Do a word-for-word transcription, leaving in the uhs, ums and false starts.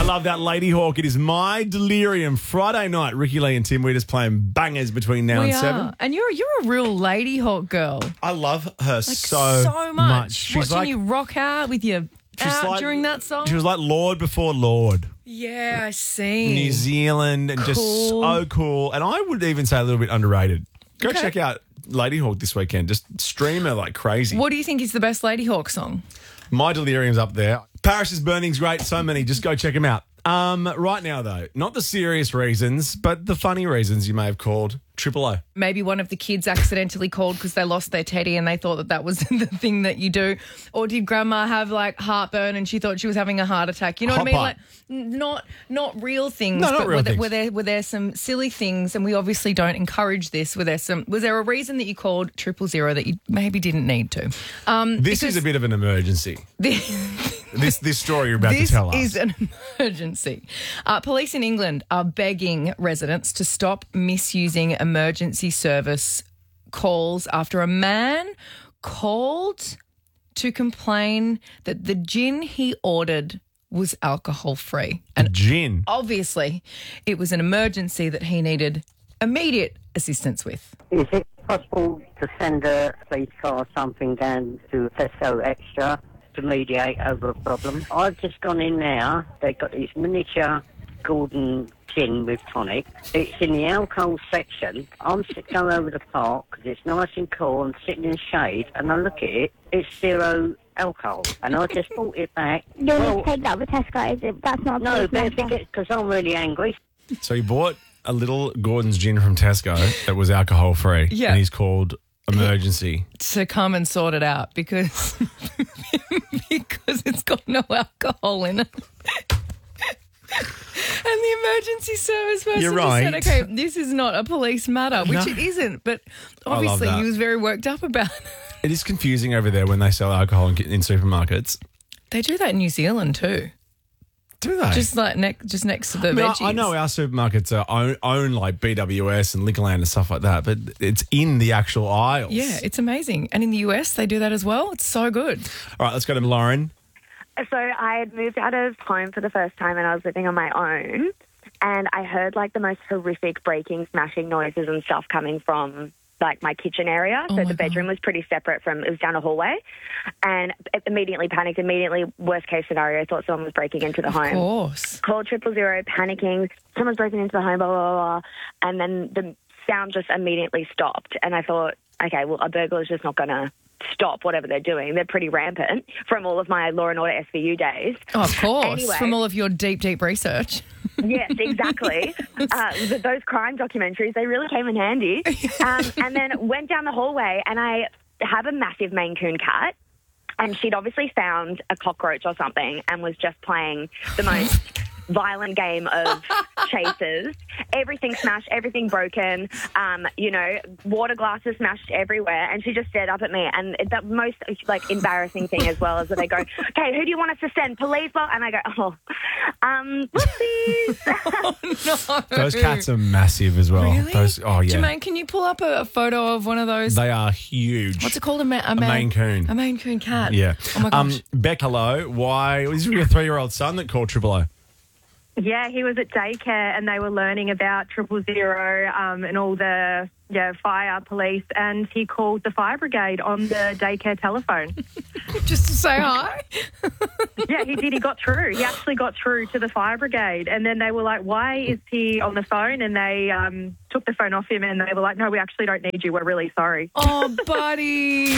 love that, Lady Hawk. It is My Delirium. Friday night, Ricky Lee and Tim Weeders playing bangers between now We and are. seven. And you're you're a real Lady Hawk girl. I love her Like so, so much. She's Watching like, you rock out with your she's out like- during that song. She was like Lord before Lord. Yeah, I see. New Zealand and just Cool. so cool. And I would even say a little bit underrated. Go Okay. check out Lady Hawk this weekend. Just stream her like crazy. What do you think is the best Lady Hawk song? My Delirium's up there. Paris is Burning's great. So many. Just go check them out. Um, right now, though, not the serious reasons, but the funny reasons you may have called Triple O. Maybe one of the kids accidentally called because they lost their teddy and they thought that that was the thing that you do. Or did grandma have like heartburn and she thought she was having a heart attack? You know Hot what I mean? pipe. Like n- not not real things, No, not but real were, there, things. were there were there some silly things, and we obviously don't encourage this. Were there some? Was there a reason that you called triple zero that you maybe didn't need to? Um, This is a bit of an emergency. This this story you're about This to tell us. is an emergency. Uh, police in England are begging residents to stop misusing emergency service calls after a man called to complain that the gin he ordered was alcohol-free. And Gin. obviously, it was an emergency that he needed immediate assistance with. Is it possible to send a police car or something down to Tesco Extra to mediate over a problem? I've just gone in there. They've got this miniature Gordon gin with tonic. It's in the alcohol section. I'm sitting over the park because it's nice and cool. I'm sitting in the shade and I look at it. It's zero alcohol. And I just brought it back. You'll need to take that with Tesco, is it? That's not a No, police matter. because I'm really angry. So he bought a little Gordon's gin from Tesco that was alcohol free. Yeah. And he's called emergency. To come and sort it out because because it's got no alcohol in it. And the emergency service person You're just said, right. okay, this is not a police matter, which No. it isn't. But love obviously that. he was very worked up about it. It is confusing over there when they sell alcohol in, in supermarkets. They do that in New Zealand too. Do they? Just like ne- just next to the I, mean, I, veggies. I know our supermarkets are own, own like B W S and Liquorland and stuff like that, but it's in the actual aisles. Yeah, it's amazing. And in the U S, they do that as well. It's so good. All right, let's go to Lauren. So I had moved out of home for the first time and I was living on my own, and I heard like the most horrific breaking, smashing noises and stuff coming from like my kitchen area. Oh so my the bedroom was pretty separate from, it was down a hallway, and immediately panicked, immediately worst case scenario, thought someone was breaking into the Of home. course. Called triple zero, panicking, someone's breaking into the home, blah, blah, blah, blah. And then the sound just immediately stopped. And I thought, okay, well, a burglar's just not going to stop whatever they're doing. They're pretty rampant from all of my Law and Order S V U days. Oh, of course. Anyway. From all of your deep, deep research. Yes, exactly. uh, th- those crime documentaries, they really came in handy. Um, and then went down the hallway, and I have a massive Maine Coon cat, and she'd obviously found a cockroach or something and was just playing the most violent game of chases. Everything smashed, everything broken, um, you know, water glasses smashed everywhere. And she just stared up at me. And the most, like, embarrassing thing as well is that I go, okay, who do you want us to send? Police? Well, and I go, oh, um, whoopsies. Oh, no. Those cats are massive as well. Really? Those, oh, yeah. Jermaine, can you pull up a, a photo of one of those? They are huge. What's it called? A, ma- a, A man- Maine Coon. A Maine Coon cat. Yeah. Oh, my gosh. Um, Beck, hello. Why? Was it your three-year-old son that called Triple O? Yeah, he was at daycare and they were learning about triple zero um, and all the yeah fire, police, and he called the fire brigade on the daycare telephone. Just to say hi. Yeah, he did. He got through. He actually got through to the fire brigade, and then they were like, "Why is he on the phone?" And they um, took the phone off him, and they were like, "No, we actually don't need you. We're really sorry." Oh, buddy.